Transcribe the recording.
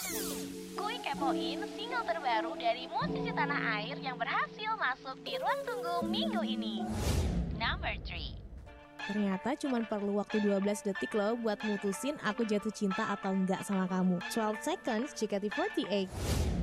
Kuy kepoin single terbaru dari musisi tanah air yang berhasil masuk di ruang tunggu minggu ini. Number 3. Ternyata cuma perlu waktu 12 detik loh buat mutusin aku jatuh cinta atau enggak sama kamu. 12 seconds JKT48.